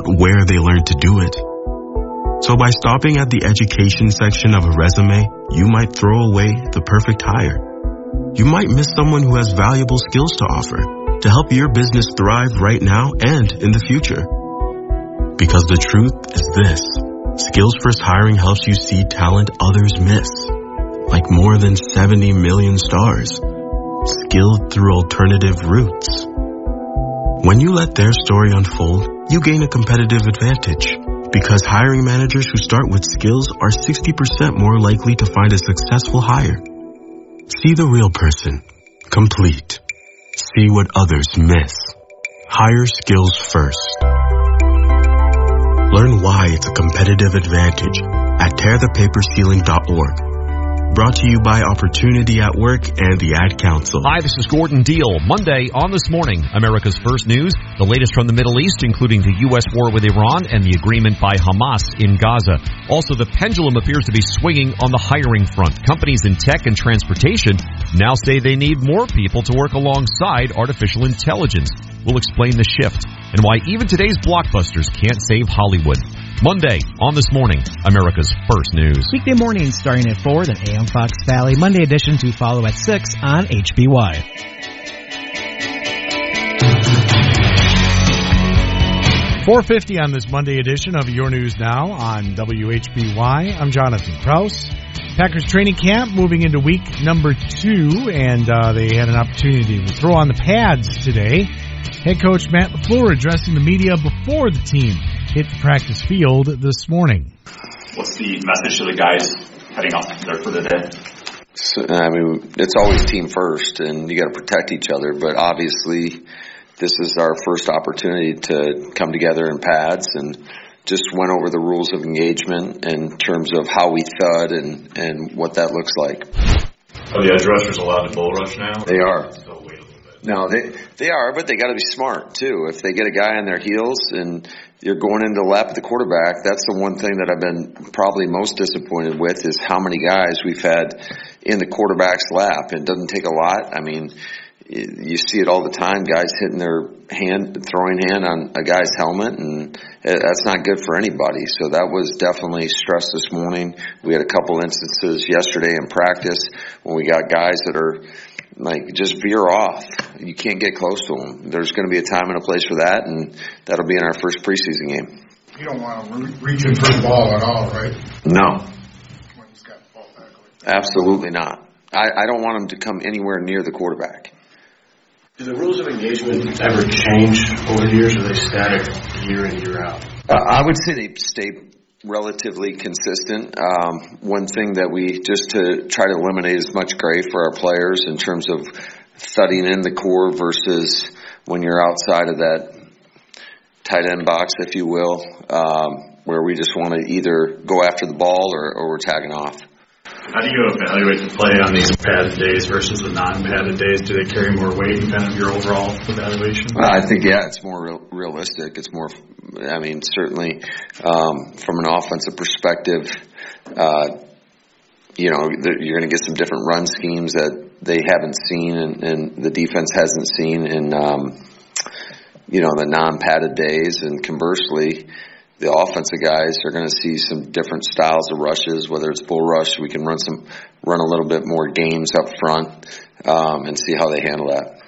where they learned to do it. So by stopping at the education section of a resume, you might throw away the perfect hire. You might miss someone who has valuable skills to offer to help your business thrive right now and in the future. Because the truth is this: Skills First Hiring helps you see talent others miss, like more than 70 million stars, skilled through alternative routes. When you let their story unfold, you gain a competitive advantage, because hiring managers who start with skills are 60% more likely to find a successful hire. See the real person, complete. See what others miss. Hire skills first. Learn why it's a competitive advantage at tearthepaperceiling.org. Brought to you by Opportunity at Work and the Ad Council. Hi, this is Gordon Deal. Monday on This Morning, America's First News, the latest from the Middle East, including the U.S. war with Iran and the agreement by Hamas in Gaza. Also, the pendulum appears to be swinging on the hiring front. Companies in tech and transportation now say they need more people to work alongside artificial intelligence. We'll explain the shift and why even today's blockbusters can't save Hollywood. Monday on This Morning, America's First News. Weekday mornings starting at 4, then AM Fox Valley. Monday edition to follow at 6 on HBY. .450 on this Monday edition of Your News Now on WHBY. I'm Jonathan Kraus. Packers training camp moving into week number 2, and they had an opportunity to throw on the pads today. Head coach Matt LaFleur addressing the media before the team hit the practice field this morning. What's the message to the guys heading off there for the day? So, it's always team first, and you got to protect each other. But obviously, this is our first opportunity to come together in pads, and just went over the rules of engagement in terms of how we thud and what that looks like. Are the edge rushers allowed to bull rush now? They are. So wait a little bit. No, they are, but they got to be smart too. If they get a guy on their heels and you're going into lap of the quarterback, that's the one thing that I've been probably most disappointed with, is how many guys we've had in the quarterback's lap. It doesn't take a lot. I mean, you see it all the time, guys hitting their throwing hand on a guy's helmet, and that's not good for anybody. So that was definitely stressed this morning. We had a couple instances yesterday in practice when we got guys that are like, just veer off. You can't get close to them. There's going to be a time and a place for that, and that'll be in our first preseason game. You don't want to reach in for the ball at all, right? No. When he's got the ball back. Absolutely not. I don't want him to come anywhere near the quarterback. Do the rules of engagement ever change over the years, or are they static year in, year out? I would say they stay relatively consistent. One thing that we, just to try to eliminate as much gray for our players in terms of thudding in the core versus when you're outside of that tight end box, if you will, where we just want to either go after the ball or we're tagging off. How do you evaluate the play on these padded days versus the non-padded days? Do they carry more weight in kind of your overall evaluation? I think, it's more realistic. It's more, certainly from an offensive perspective, you're going to get some different run schemes that they haven't seen and the defense hasn't seen in, the non-padded days. And conversely, the offensive guys are going to see some different styles of rushes, whether it's bull rush. We can run a little bit more games up front and see how they handle that.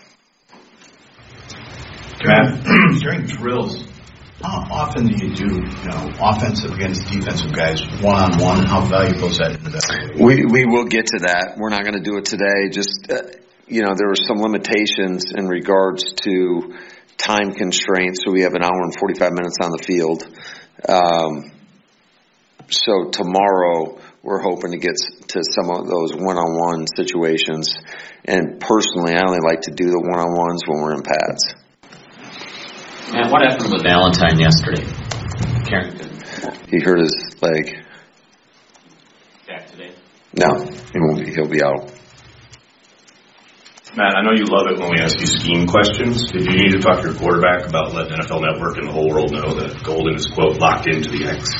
Matt, during drills, how often do you do offensive against defensive guys one-on-one? How valuable is that? We will get to that. We're not going to do it today. Just there were some limitations in regards to time constraints, so we have an hour and 45 minutes on the field. So tomorrow we're hoping to get to some of those one-on-one situations. And personally, I only like to do the one-on-ones when we're in pads. And what happened with Valentine yesterday? Carrington. He hurt his leg. Back today? No, he won't be. He'll be out. Matt, I know you love it when we ask you scheme questions. Did you need to talk to your quarterback about letting NFL Network and the whole world know that Golden is, quote, locked into the X?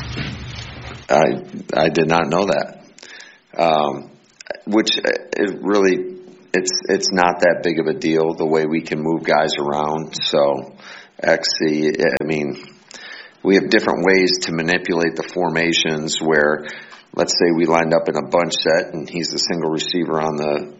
I did not know that. Which it really, it's not that big of a deal the way we can move guys around. So, XC, we have different ways to manipulate the formations where, let's say we lined up in a bunch set and he's the single receiver on the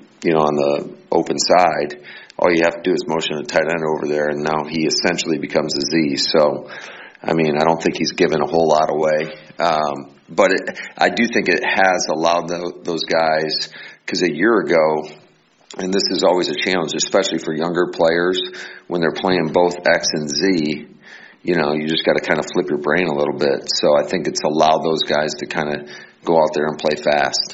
open side. All you have to do is motion a tight end over there, and now he essentially becomes a Z. So, I don't think he's given a whole lot away. But I do think it has allowed those guys, because a year ago, and this is always a challenge, especially for younger players, when they're playing both X and Z, you just got to kind of flip your brain a little bit. So I think it's allowed those guys to kind of go out there and play fast.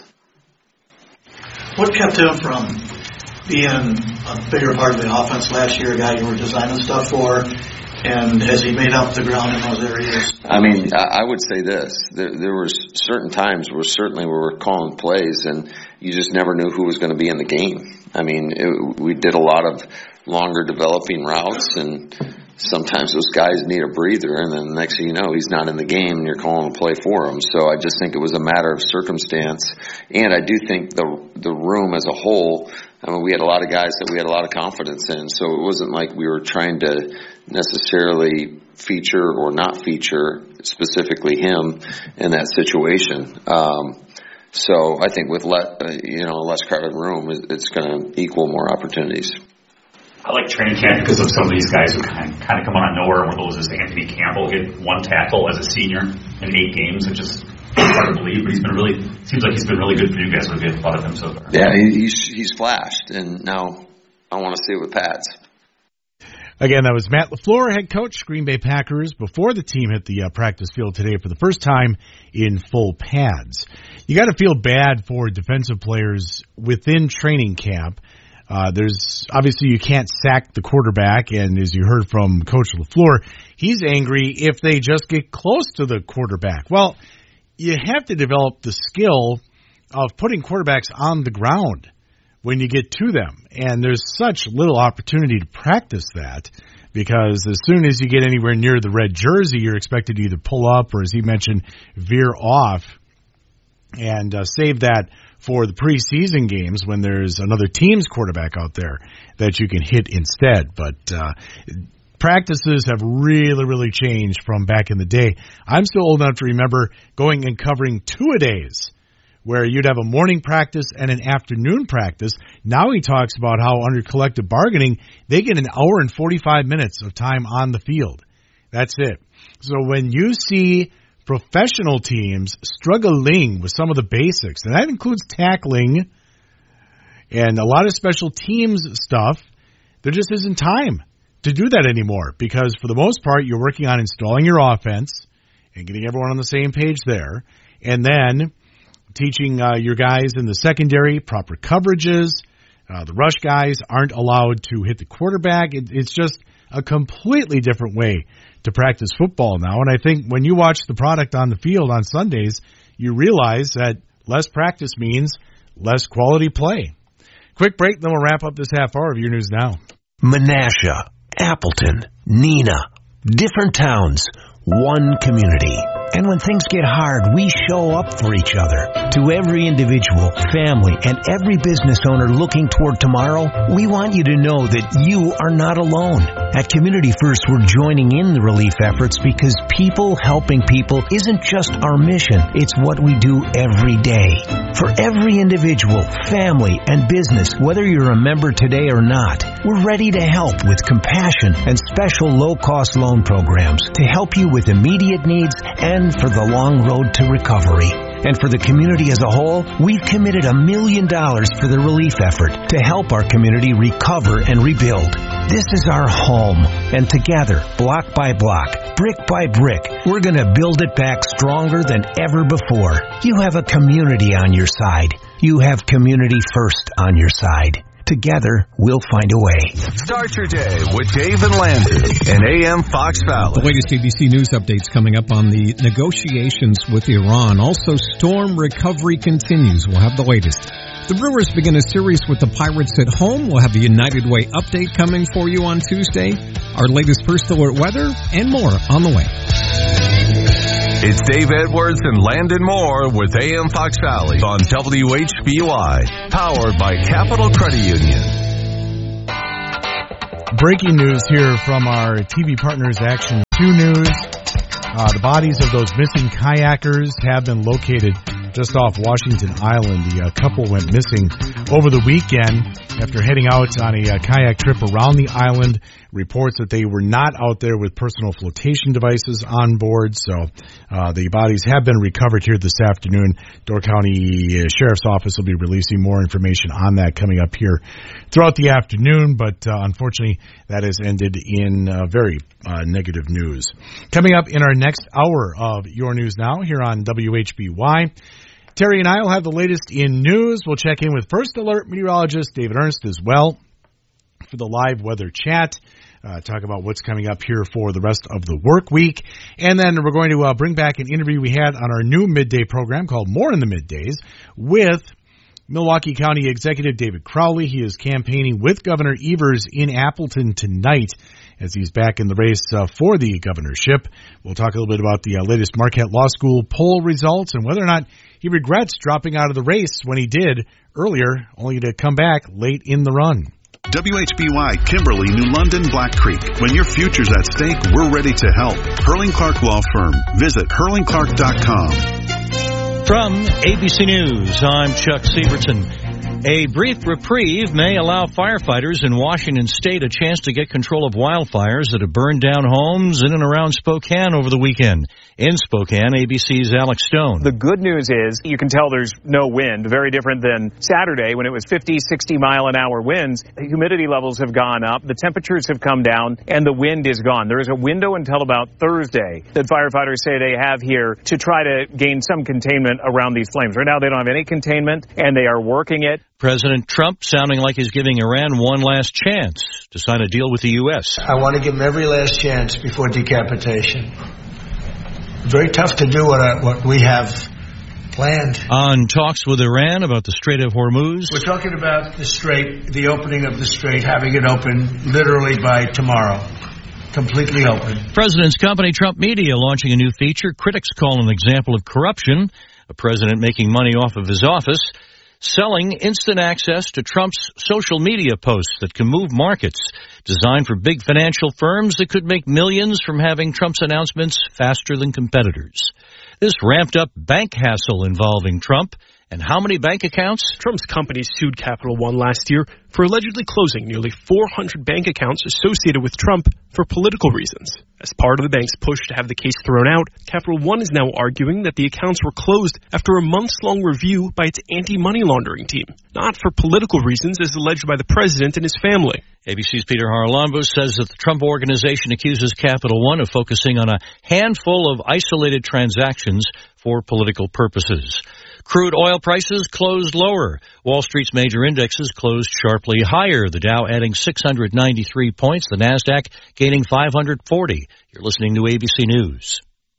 What kept him from being a bigger part of the offense last year, a guy you were designing stuff for? And has he made up the ground in those areas? I would say this. There were certain times where we were calling plays and you just never knew who was going to be in the game. We did a lot of longer developing routes, and sometimes those guys need a breather, and then the next thing you know, he's not in the game and you're calling a play for him. So I just think it was a matter of circumstance. And I do think the room as a whole, we had a lot of guys that we had a lot of confidence in. So it wasn't like we were trying to necessarily feature or not feature specifically him in that situation. So I think with less crowded room, it's going to equal more opportunities. I like training camp because of some of these guys who kind of come out of nowhere. One of those is Anthony Campbell. He had 1 tackle as a senior in 8 games, which is hard to believe, but seems like he's been really good for you guys. We've had a lot of him so far. Yeah, he's flashed, and now I want to see it with pads. Again, that was Matt LaFleur, head coach, Green Bay Packers, before the team hit the practice field today for the first time in full pads. You got to feel bad for defensive players within training camp. There's obviously you can't sack the quarterback, and as you heard from Coach LaFleur, he's angry if they just get close to the quarterback. Well, you have to develop the skill of putting quarterbacks on the ground when you get to them, and there's such little opportunity to practice that, because as soon as you get anywhere near the red jersey, you're expected to either pull up or, as he mentioned, veer off, and save that for the preseason games when there's another team's quarterback out there that you can hit instead. But practices have really, really changed from back in the day. I'm still old enough to remember going and covering 2-a-days where you'd have a morning practice and an afternoon practice. Now he talks about how under collective bargaining, they get an hour and 45 minutes of time on the field. That's it. So when you see professional teams struggling with some of the basics, and that includes tackling and a lot of special teams stuff, there just isn't time to do that anymore, because for the most part, you're working on installing your offense and getting everyone on the same page there, and then teaching your guys in the secondary proper coverages. The rush guys aren't allowed to hit the quarterback. It's just a completely different way to practice football now. And I think when you watch the product on the field on Sundays, you realize that less practice means less quality play. Quick break, then we'll wrap up this half hour of Your News Now. Menasha, Appleton, Neenah, different towns, one community. And when things get hard, we show up for each other. To every individual, family, and every business owner looking toward tomorrow, we want you to know that you are not alone. At Community First, we're joining in the relief efforts because people helping people isn't just our mission, it's what we do every day. For every individual, family, and business, whether you're a member today or not, we're ready to help with compassion and special low-cost loan programs to help you with immediate needs and for the long road to recovery. And for the community as a whole, we've committed $1 million for the relief effort to help our community recover and rebuild. This is our home, and together, block by block, brick by brick, we're going to build it back stronger than ever before. You have a community on your side. You have Community First on your side. Together, we'll find a way. Start your day with Dave and Landon and AM Fox Valley. The latest ABC News updates coming up on the negotiations with Iran. Also, storm recovery continues. We'll have the latest. The Brewers begin a series with the Pirates at home. We'll have the United Way update coming for you on Tuesday. Our latest first alert weather and more on the way. It's Dave Edwards and Landon Moore with AM Fox Valley on WHBY, powered by Capital Credit Union. Breaking news here from our TV partners, Action 2 News. The bodies of those missing kayakers have been located just off Washington Island. The couple went missing over the weekend after heading out on a kayak trip around the island. Reports that they were not out there with personal flotation devices on board. So the bodies have been recovered here this afternoon. Door County Sheriff's Office will be releasing more information on that coming up here throughout the afternoon. But unfortunately, that has ended in very negative news. Coming up in our next hour of Your News Now here on WHBY, Terry and I will have the latest in news. We'll check in with First Alert meteorologist David Ernst as well for the live weather chat. Talk about what's coming up here for the rest of the work week. And then we're going to bring back an interview we had on our new midday program called More in the Middays with Milwaukee County Executive David Crowley. He is campaigning with Governor Evers in Appleton tonight as he's back in the race for the governorship. We'll talk a little bit about the latest Marquette Law School poll results and whether or not he regrets dropping out of the race when he did earlier, only to come back late in the run. WHBY, Kimberly, New London, Black Creek. When your future's at stake, we're ready to help. Hurling Clark Law Firm. Visit hurlingclark.com. From ABC News, I'm Chuck Sievertson. A brief reprieve may allow firefighters in Washington State a chance to get control of wildfires that have burned down homes in and around Spokane over the weekend. In Spokane, ABC's Alex Stone. The good news is you can tell there's no wind, very different than Saturday when it was 50, 60-mile-an-hour winds. The humidity levels have gone up, the temperatures have come down, and the wind is gone. There is a window until about Thursday that firefighters say they have here to try to gain some containment around these flames. Right now they don't have any containment, and they are working it. President Trump sounding like he's giving Iran one last chance to sign a deal with the U.S. I want to give them every last chance before decapitation. Very tough to do what we have planned. On talks with Iran about the Strait of Hormuz. We're talking about the strait, the opening of the strait, having it open literally by tomorrow. Completely open. President's company, Trump Media, launching a new feature critics call an example of corruption. A president making money off of his office, selling instant access to Trump's social media posts that can move markets, designed for big financial firms that could make millions from having Trump's announcements faster than competitors. This ramped up bank hassle involving Trump. And how many bank accounts? Trump's company sued Capital One last year for allegedly closing nearly 400 bank accounts associated with Trump for political reasons. As part of the bank's push to have the case thrown out, Capital One is now arguing that the accounts were closed after a months-long review by its anti-money laundering team, not for political reasons as alleged by the president and his family. ABC's Peter Haralambos says that the Trump organization accuses Capital One of focusing on a handful of isolated transactions for political purposes. Crude oil prices closed lower. Wall Street's major indexes closed sharply higher. The Dow adding 693 points, the Nasdaq gaining 540. You're listening to ABC News.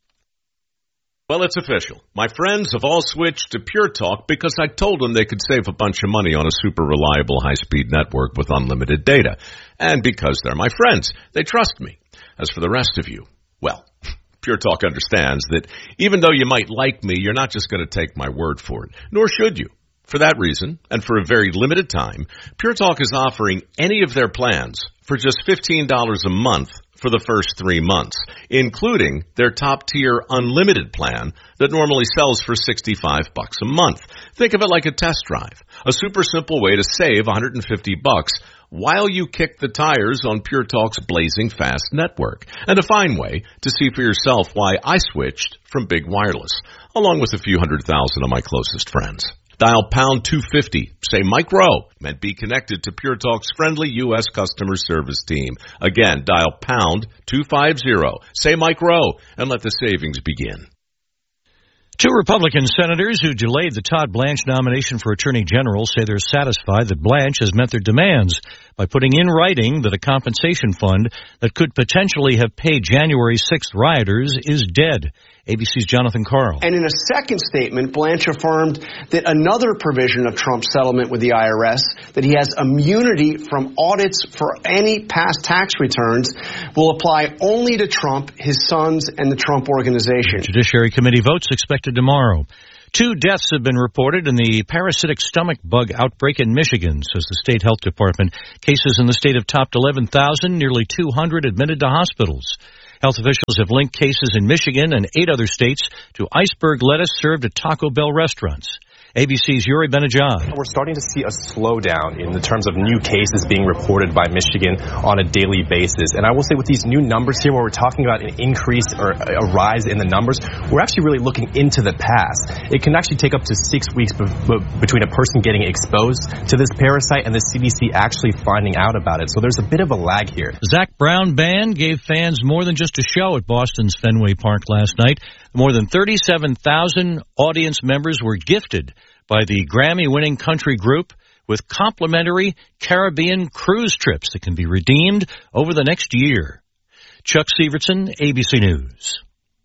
Well, it's official. My friends have all switched to Pure Talk because I told them they could save a bunch of money on a super reliable high-speed network with unlimited data. And because they're my friends, they trust me. As for the rest of you, well, Pure Talk understands that even though you might like me, you're not just going to take my word for it, nor should you. For that reason, and for a very limited time, Pure Talk is offering any of their plans for just $15 a month for the first 3 months, including their top-tier unlimited plan that normally sells for $65 a month. Think of it like a test drive, a super simple way to save $150 while you kick the tires on Pure Talk's blazing fast network, and a fine way to see for yourself why I switched from big wireless, along with a few 100,000 of my closest friends. Dial pound 250, say Mike Rowe, and be connected to Pure Talk's friendly U.S. customer service team. Again, dial pound 250, say Mike Rowe, and let the savings begin. 2 Republican senators who delayed the Todd Blanche nomination for Attorney General say they're satisfied that Blanche has met their demands by putting in writing that a compensation fund that could potentially have paid January 6th rioters is dead. ABC's Jonathan Carl. And in a second statement, Blanche affirmed that another provision of Trump's settlement with the IRS, that he has immunity from audits for any past tax returns, will apply only to Trump, his sons, and the Trump Organization. Judiciary Committee votes expected tomorrow. 2 deaths have been reported in the parasitic stomach bug outbreak in Michigan, says the state health department. Cases in the state have topped 11,000, nearly 200 admitted to hospitals. Health officials have linked cases in Michigan and 8 other states to iceberg lettuce served at Taco Bell restaurants. ABC's Yuri Benajad. We're starting to see a slowdown in the terms of new cases being reported by Michigan on a daily basis. And I will say with these new numbers here, where we're talking about an increase or a rise in the numbers, we're actually really looking into the past. It can actually take up to 6 weeks between a person getting exposed to this parasite and the CDC actually finding out about it. So there's a bit of a lag here. Zac Brown Band gave fans more than just a show at Boston's Fenway Park last night. More than 37,000 audience members were gifted by the Grammy-winning country group with complimentary Caribbean cruise trips that can be redeemed over the next year. Chuck Severson, ABC News.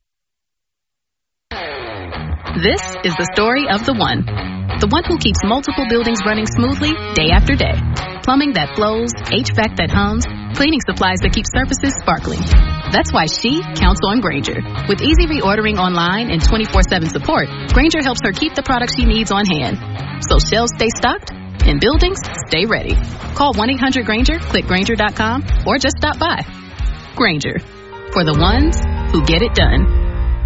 This is the story of the one who keeps multiple buildings running smoothly day after day. Plumbing that flows, HVAC that hums, cleaning supplies that keep surfaces sparkling. That's why she counts on Grainger. With easy reordering online and 24/7 support, Grainger helps her keep the products she needs on hand. So shelves stay stocked and buildings stay ready. Call 1-800-GRAINGER, click Grainger.com, or just stop by. Grainger, for the ones who get it done.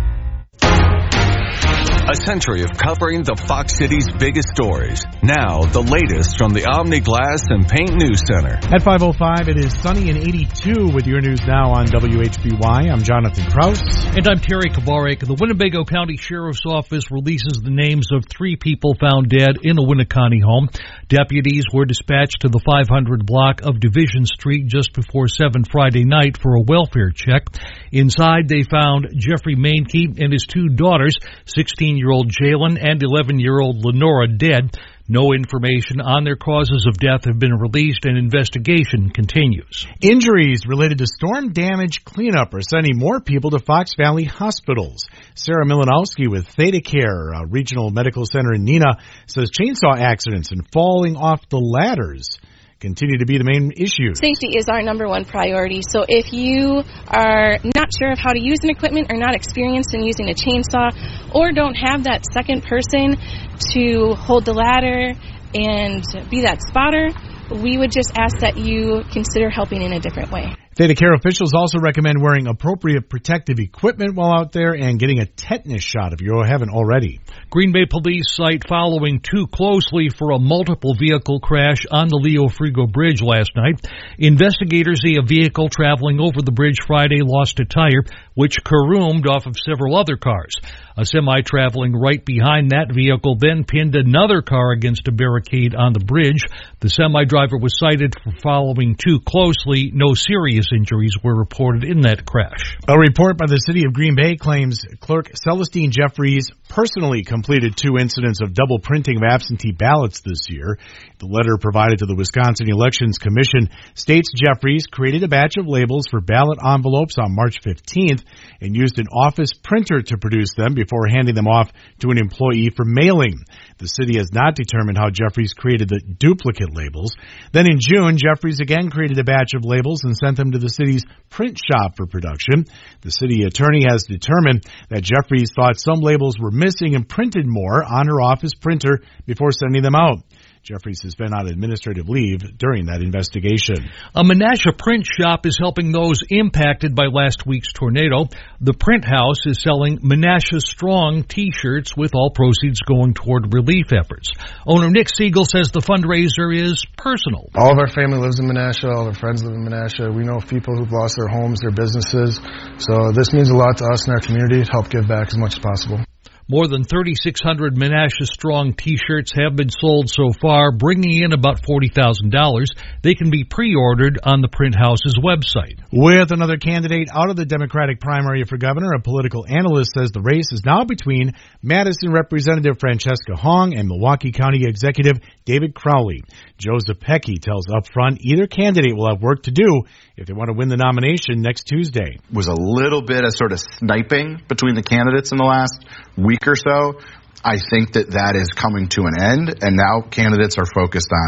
A century of covering the Fox City's biggest stories. Now, the latest from the Omni Glass and Paint News Center. At 5:05, it is sunny and 82 with your news now on WHBY. I'm Jonathan Kraus. And I'm Terry Kabarek. The Winnebago County Sheriff's Office releases the names of 3 people found dead in a Winneconne home. Deputies were dispatched to the 500 block of Division Street just before 7 Friday night for a welfare check. Inside, they found Jeffrey Mainke and his 2 daughters, 16-year-old Jalen and 11-year-old Lenora, dead. No information on their causes of death have been released, and investigation continues. Injuries related to storm damage cleanup are sending more people to Fox Valley hospitals. Sarah Milanowski with Theta Care, a regional medical center in Neenah, says chainsaw accidents and falling off the ladders continue to be the main issue. Safety is our number one priority. So if you are not sure of how to use an equipment or not experienced in using a chainsaw or don't have that second person to hold the ladder and be that spotter, we would just ask that you consider helping in a different way. Theta Care officials also recommend wearing appropriate protective equipment while out there and getting a tetanus shot if you haven't already. Green Bay police cite following too closely for a multiple vehicle crash on the Leo Frigo Bridge last night. Investigators say a vehicle traveling over the bridge Friday lost a tire, which caroomed off of several other cars. A semi traveling right behind that vehicle then pinned another car against a barricade on the bridge. The semi driver was cited for following too closely. No serious injuries were reported in that crash. A report by the city of Green Bay claims clerk Celestine Jeffries personally completed 2 incidents of double printing of absentee ballots this year. The letter provided to the Wisconsin Elections Commission states Jeffries created a batch of labels for ballot envelopes on March 15th and used an office printer to produce them before handing them off to an employee for mailing. The city has not determined how Jeffries created the duplicate labels. Then in June, Jeffries again created a batch of labels and sent them to the city's print shop for production. The city attorney has determined that Jeffries thought some labels were missing and printed more on her office printer before sending them out. Jeffries has been on administrative leave during that investigation. A Menasha print shop is helping those impacted by last week's tornado. The print house is selling Menasha Strong T-shirts with all proceeds going toward relief efforts. Owner Nick Siegel says the fundraiser is personal. All of our family lives in Menasha. All of our friends live in Menasha. We know people who've lost their homes, their businesses. So this means a lot to us and our community to help give back as much as possible. More than 3,600 Menasha Strong T-shirts have been sold so far, bringing in about $40,000. They can be pre-ordered on the Print House's website. With another candidate out of the Democratic primary for governor, a political analyst says the race is now between Madison Representative Francesca Hong and Milwaukee County Executive David Crowley. Joe Zepecki tells up front either candidate will have work to do if they want to win the nomination next Tuesday. Was a little bit of sort of sniping between the candidates in the last week or so. I think that is coming to an end, and now candidates are focused on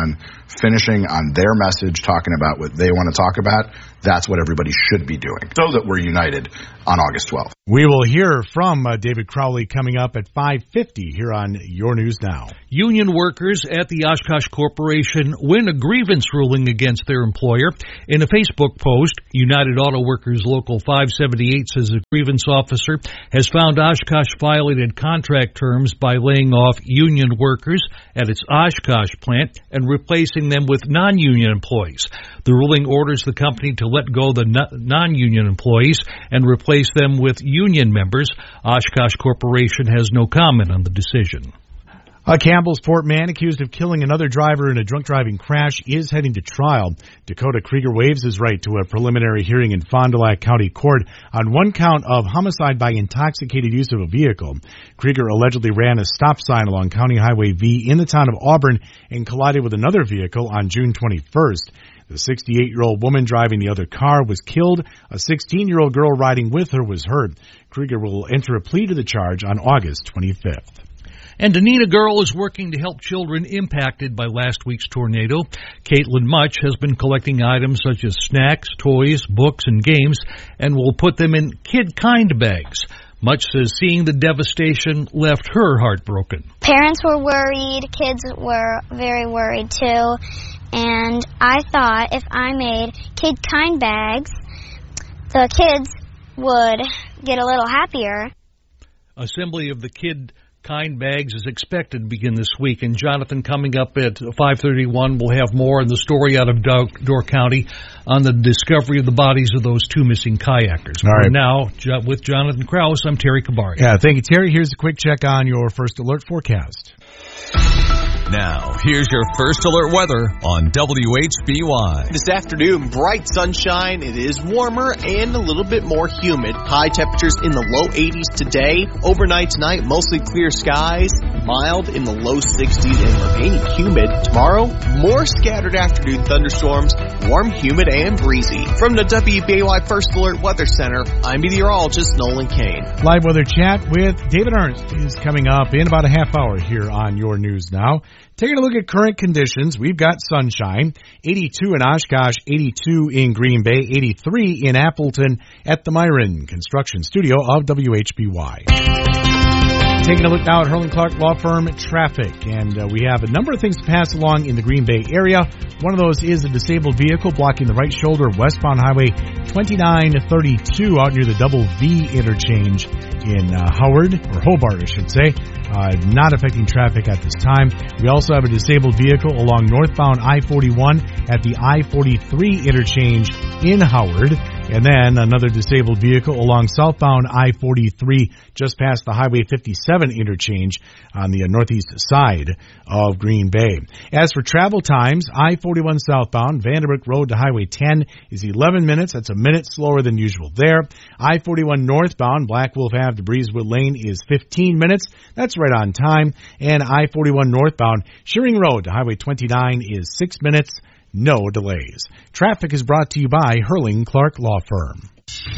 finishing on their message, talking about what they want to talk about. That's what everybody should be doing so that we're united on August 12th. We will hear from David Crowley coming up at 5:50 here on Your News Now. Union workers at the Oshkosh Corporation win a grievance ruling against their employer. In a Facebook post, United Auto Workers Local 578 says a grievance officer has found Oshkosh violated contract terms by laying off union workers at its Oshkosh plant and replacing them with non-union employees. The ruling orders the company to let go the non-union employees and replace them with union members. Oshkosh Corporation has no comment on the decision. A Campbellsport man accused of killing another driver in a drunk driving crash is heading to trial. Dakota Krieger waives his right to a preliminary hearing in Fond du Lac County Court on one count of homicide by intoxicated use of a vehicle. Krieger allegedly ran a stop sign along County Highway V in the town of Auburn and collided with another vehicle on June 21st. The 68-year-old woman driving the other car was killed. A 16-year-old girl riding with her was hurt. Krieger will enter a plea to the charge on August 25th. And Anita Girl is working to help children impacted by last week's tornado. Caitlin Much has been collecting items such as snacks, toys, books, and games, and will put them in kid-kind bags. Much says seeing the devastation left her heartbroken. Parents were worried, kids were very worried too, and I thought if I made kid-kind bags, the kids would get a little happier. Assembly of the kid-kind bags is expected to begin this week, and Jonathan, coming up at 5:31, will have more on the story out of Door County on the discovery of the bodies of those two missing kayakers. All right. Now, with Jonathan Krause, I'm Terry Kabari. Yeah, thank you, Terry. Here's a quick check on your First Alert forecast. Now, here's your First Alert weather on WHBY. This afternoon, bright sunshine. It is warmer and a little bit more humid. High temperatures in the low 80s today. Overnight tonight, mostly clear skies. Mild in the low 60s and remaining humid. Tomorrow, more scattered afternoon thunderstorms. Warm, humid, and breezy. From the WBAY First Alert Weather Center, I'm meteorologist Nolan Kane. Live weather chat with David Ernst is coming up in about a half hour here on Your News Now. Taking a look at current conditions, we've got sunshine, 82 in Oshkosh, 82 in Green Bay, 83 in Appleton at the Myron Construction Studio of WHBY. Taking a look now at Hurling Clark Law Firm traffic, and we have a number of things to pass along in the Green Bay area. One of those is a disabled vehicle blocking the right shoulder of westbound Highway 2932 out near the Double V interchange in Hobart, I should say. Not affecting traffic at this time. We also have a disabled vehicle along northbound I-41 at the I-43 interchange in Howard. And then another disabled vehicle along southbound I-43 just past the Highway 57 interchange on the northeast side of Green Bay. As for travel times, I-41 southbound, Vanderbrook Road to Highway 10 is 11 minutes. That's a minute slower than usual there. I-41 northbound, Black Wolf Ave to Breezewood Lane is 15 minutes. That's right on time. And I-41 northbound, Shearing Road to Highway 29 is 6 minutes. No delays. Traffic is brought to you by Hurling Clark Law Firm.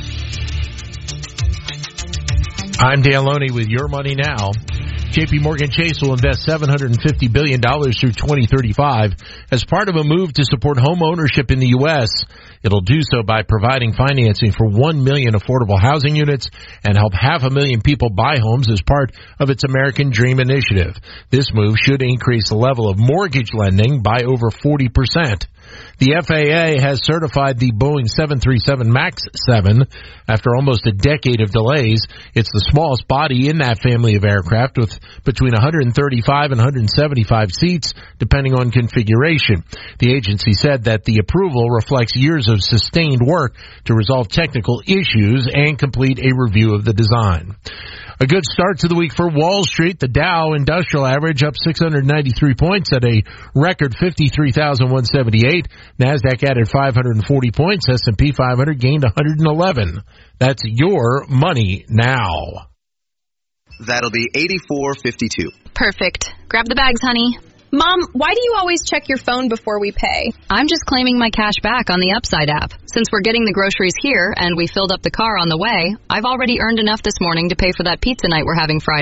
I'm Dan Loney with Your Money Now. JP Morgan Chase will invest $750 billion through 2035 as part of a move to support home ownership in the U.S. It'll do so by providing financing for 1 million affordable housing units and help 500,000 people buy homes as part of its American Dream initiative. This move should increase the level of mortgage lending by over 40%. The FAA has certified the Boeing 737 MAX 7 after almost a decade of delays. It's the smallest body in that family of aircraft with between 135 and 175 seats, depending on configuration. The agency said that the approval reflects years of sustained work to resolve technical issues and complete a review of the design. A good start to the week for Wall Street. The Dow Industrial Average up 693 points at a record 53,178. NASDAQ added 540 points. S&P 500 gained 111. That's Your Money Now. That'll be $84.52. Perfect. Grab the bags, honey. Mom, why do you always check your phone before we pay? I'm just claiming my cash back on the Upside app. Since we're getting the groceries here and we filled up the car on the way, I've already earned enough this morning to pay for that pizza night we're having Friday.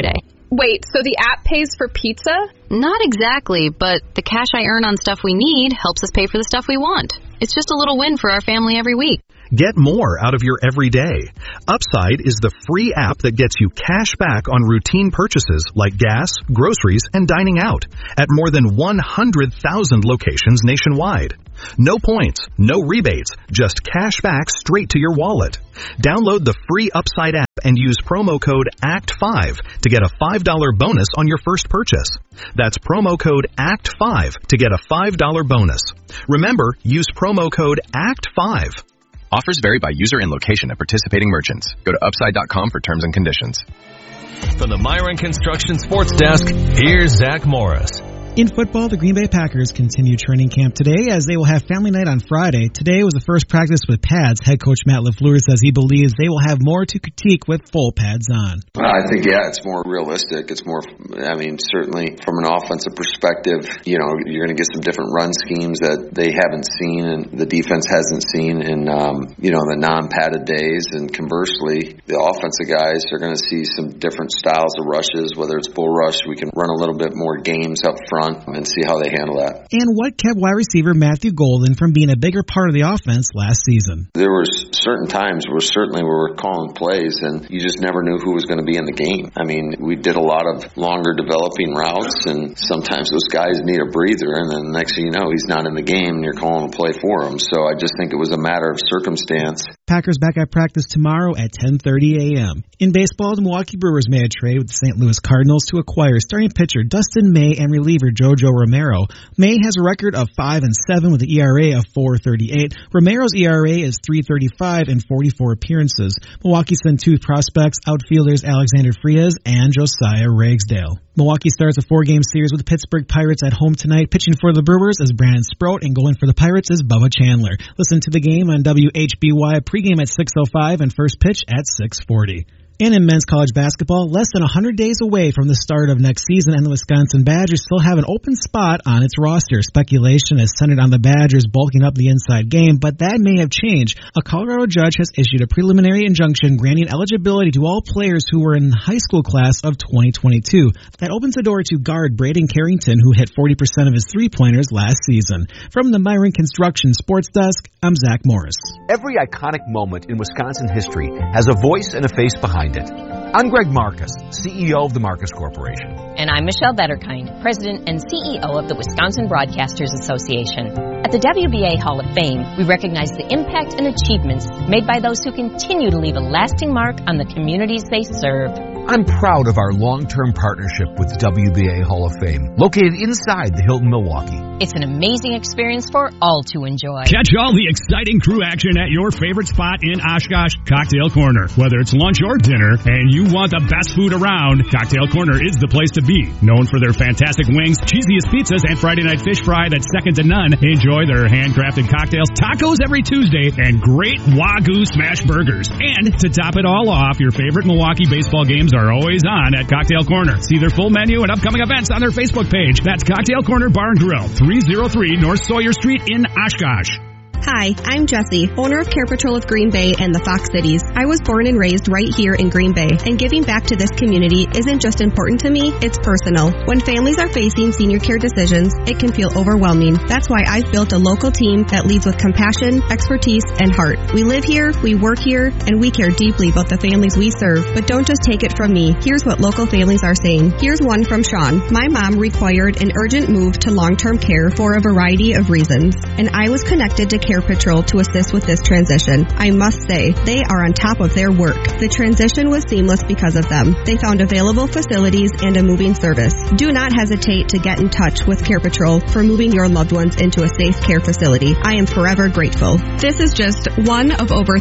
Wait, so the app pays for pizza? Not exactly, but the cash I earn on stuff we need helps us pay for the stuff we want. It's just a little win for our family every week. Get more out of your everyday. Upside is the free app that gets you cash back on routine purchases like gas, groceries, and dining out at more than 100,000 locations nationwide. No points, no rebates, just cash back straight to your wallet. Download the free Upside app and use promo code ACT5 to get a $5 bonus on your first purchase. That's promo code ACT5 to get a $5 bonus. Remember, use promo code ACT5. Offers vary by user and location at participating merchants. Go to upside.com for terms and conditions. From the Myron Construction Sports Desk, here's Zach Morris. In football, the Green Bay Packers continue training camp today as they will have family night on Friday. Today was the first practice with pads. Head coach Matt LaFleur says he believes they will have more to critique with full pads on. I think, it's more realistic. It's more, certainly from an offensive perspective, you're going to get some different run schemes that they haven't seen and the defense hasn't seen in, the non-padded days. And conversely, the offensive guys are going to see some different styles of rushes, whether it's bull rush. We can run a little bit more games up front and see how they handle that. And what kept wide receiver Matthew Golden from being a bigger part of the offense last season? There were certain times where we were calling plays and you just never knew who was going to be in the game. We did a lot of longer developing routes and sometimes those guys need a breather and then the next thing you know, he's not in the game and you're calling a play for him. So I just think it was a matter of circumstance. Packers back at practice tomorrow at 10:30 a.m. In baseball, the Milwaukee Brewers made a trade with the St. Louis Cardinals to acquire starting pitcher Dustin May and reliever Jojo Romero. May has a record of 5-7 with an ERA of 4.38. Romero's ERA is 3.35 in 44 appearances. Milwaukee sent two prospects, outfielders Alexander Frias and Josiah Ragsdale. Milwaukee starts a 4-game series with the Pittsburgh Pirates at home tonight. Pitching for the Brewers is Brandon Sproat, and going for the Pirates is Bubba Chandler. Listen to the game on WHBY, pregame at 6:05 and first pitch at 6:40. And in men's college basketball, less than 100 days away from the start of next season, and the Wisconsin Badgers still have an open spot on its roster. Speculation is centered on the Badgers bulking up the inside game, but that may have changed. A Colorado judge has issued a preliminary injunction granting eligibility to all players who were in the high school class of 2022. That opens the door to guard Braden Carrington, who hit 40% of his three-pointers last season. From the Myron Construction Sports Desk, I'm Zach Morris. Every iconic moment in Wisconsin history has a voice and a face behind it. I'm Greg Marcus, CEO of the Marcus Corporation. And I'm Michelle Betterkind, President and CEO of the Wisconsin Broadcasters Association. At the WBA Hall of Fame, we recognize the impact and achievements made by those who continue to leave a lasting mark on the communities they serve. I'm proud of our long-term partnership with WBA Hall of Fame, located inside the Hilton Milwaukee. It's an amazing experience for all to enjoy. Catch all the exciting crew action at your favorite spot in Oshkosh, Cocktail Corner. Whether it's lunch or dinner and you want the best food around, Cocktail Corner is the place to be. Known for their fantastic wings, cheesiest pizzas, and Friday night fish fry that's second to none. Enjoy their handcrafted cocktails, tacos every Tuesday, and great Wagyu smash burgers. And to top it all off, your favorite Milwaukee baseball games are always on at Cocktail Corner. See their full menu and upcoming events on their Facebook page. That's Cocktail Corner Bar and Grill, 303 North Sawyer Street in Oshkosh. Hi, I'm Jessie, owner of Care Patrol of Green Bay and the Fox Cities. I was born and raised right here in Green Bay, and giving back to this community isn't just important to me, it's personal. When families are facing senior care decisions, it can feel overwhelming. That's why I've built a local team that leads with compassion, expertise, and heart. We live here, we work here, and we care deeply about the families we serve. But don't just take it from me. Here's what local families are saying. Here's one from Sean. My mom required an urgent move to long-term care for a variety of reasons, and I was connected to Care Patrol to assist with this transition. I must say, they are on top of their work. The transition was seamless because of them. They found available facilities and a moving service. Do not hesitate to get in touch with Care Patrol for moving your loved ones into a safe care facility. I am forever grateful. This is just one of over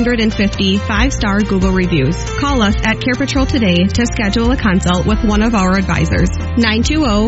350 5-star Google reviews. Call us at Care Patrol today to schedule a consult with one of our advisors.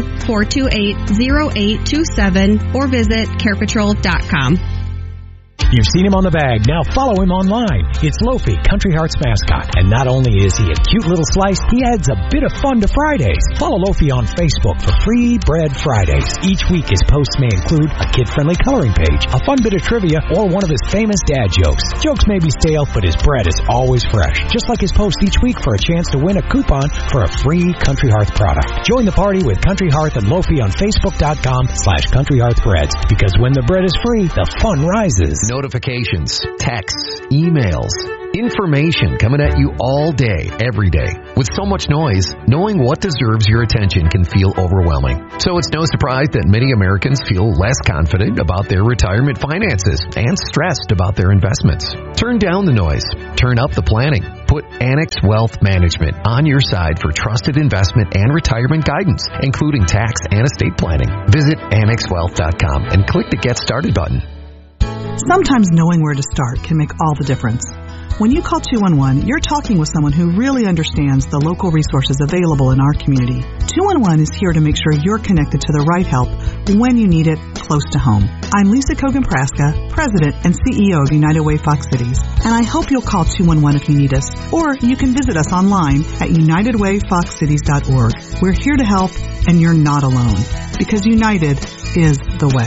920-428-0827 or visit carepatrol.com. You've seen him on the bag, now follow him online. It's Lofi, Country Hearts mascot. And not only is he a cute little slice, he adds a bit of fun to Fridays. Follow Lofi on Facebook for Free Bread Fridays. Each week his posts may include a kid-friendly coloring page, a fun bit of trivia, or one of his famous dad jokes. Jokes may be stale, but his bread is always fresh. Just like his post each week for a chance to win a coupon for a free Country Hearth product. Join the party with Country Hearth and Lofi on Facebook.com/Country Hearth Breads. Because when the bread is free, the fun rises. Notifications, texts, emails, information coming at you all day, every day. With so much noise, knowing what deserves your attention can feel overwhelming. So it's no surprise that many Americans feel less confident about their retirement finances and stressed about their investments. Turn down the noise. Turn up the planning. Put Annex Wealth Management on your side for trusted investment and retirement guidance, including tax and estate planning. Visit AnnexWealth.com and click the Get Started button. Sometimes knowing where to start can make all the difference. When you call 211, you're talking with someone who really understands the local resources available in our community. 211 is here to make sure you're connected to the right help when you need it close to home. I'm Lisa Kogan-Praska, President and CEO of United Way Fox Cities, and I hope you'll call 211 if you need us, or you can visit us online at unitedwayfoxcities.org. We're here to help, and you're not alone, because United is the way.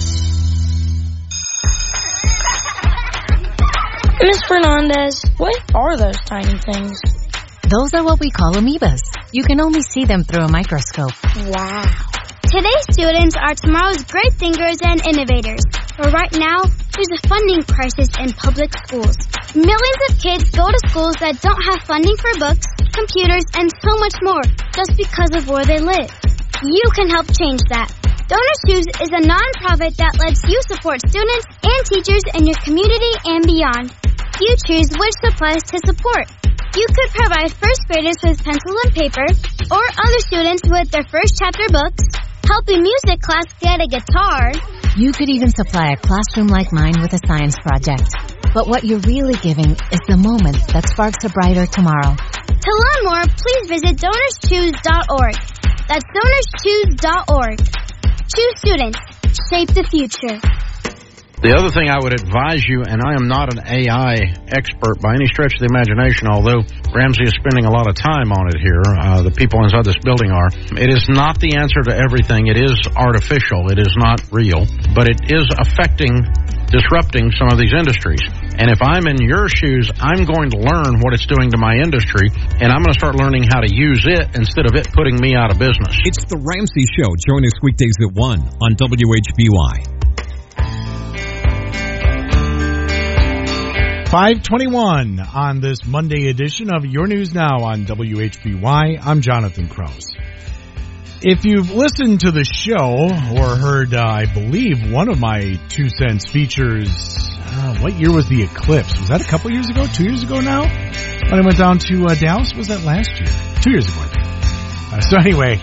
Ms. Fernandez, what are those tiny things? Those are what we call amoebas. You can only see them through a microscope. Wow. Today's students are tomorrow's great thinkers and innovators. But right now, there's a funding crisis in public schools. Millions of kids go to schools that don't have funding for books, computers, and so much more just because of where they live. You can help change that. Donors Choose is a nonprofit that lets you support students and teachers in your community and beyond. You choose which supplies to support. You could provide first graders with pencil and paper, or other students with their first chapter books, help a music class get a guitar. You could even supply a classroom like mine with a science project. But what you're really giving is the moment that sparks a brighter tomorrow. To learn more, please visit DonorsChoose.org. That's DonorsChoose.org. Choose students. Shape the future. The other thing I would advise you, and I am not an AI expert by any stretch of the imagination, although Ramsey is spending a lot of time on it here, the people inside this building are, it is not the answer to everything. It is artificial. It is not real. But it is disrupting some of these industries. And if I'm in your shoes, I'm going to learn what it's doing to my industry, and I'm going to start learning how to use it instead of it putting me out of business. It's The Ramsey Show. Join us weekdays at 1 on WHBY. 5:21 on this Monday edition of Your News Now on WHBY. I'm Jonathan Krause. If you've listened to the show or heard, I believe, one of my 2 cents features, what year was the eclipse? Was that a couple years ago? 2 years ago now? When I went down to Dallas? Was that last year? 2 years ago, I think. So anyway,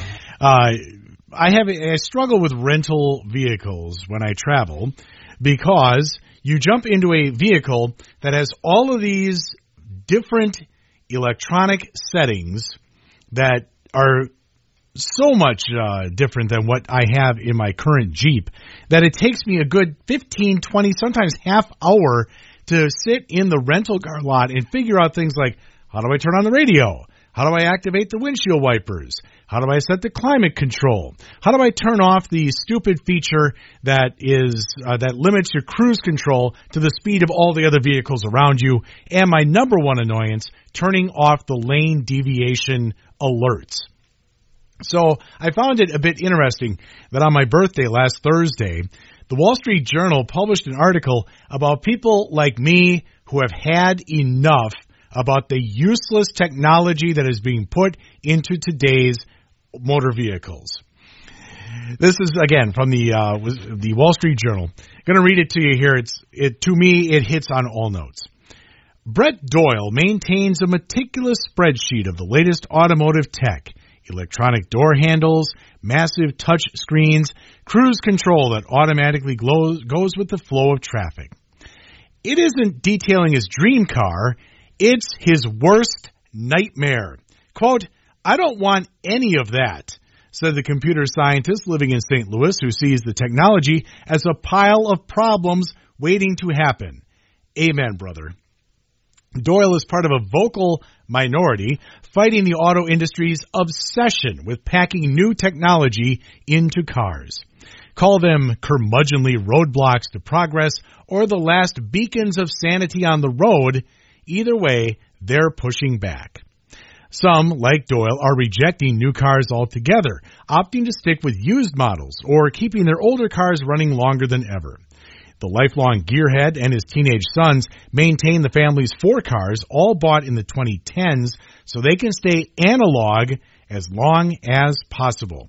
I struggle with rental vehicles when I travel because you jump into a vehicle that has all of these different electronic settings that are so much different than what I have in my current Jeep that it takes me a good 15, 20, sometimes half hour to sit in the rental car lot and figure out things like, how do I turn on the radio? How do I activate the windshield wipers? How do I set the climate control? How do I turn off the stupid feature that limits your cruise control to the speed of all the other vehicles around you? And my number one annoyance, turning off the lane deviation alerts. So I found it a bit interesting that on my birthday last Thursday, the Wall Street Journal published an article about people like me who have had enough about the useless technology that is being put into today's motor vehicles. This is, again, from the Wall Street Journal. I'm going to read it to you here. To me, it hits on all notes. Brett Doyle maintains a meticulous spreadsheet of the latest automotive tech, electronic door handles, massive touch screens, cruise control that automatically goes with the flow of traffic. It isn't detailing his dream car. It's his worst nightmare. Quote, I don't want any of that, said the computer scientist living in St. Louis who sees the technology as a pile of problems waiting to happen. Amen, brother. Doyle is part of a vocal minority fighting the auto industry's obsession with packing new technology into cars. Call them curmudgeonly roadblocks to progress or the last beacons of sanity on the road. Either way, they're pushing back. Some, like Doyle, are rejecting new cars altogether, opting to stick with used models or keeping their older cars running longer than ever. The lifelong gearhead and his teenage sons maintain the family's 4 cars, all bought in the 2010s, so they can stay analog as long as possible.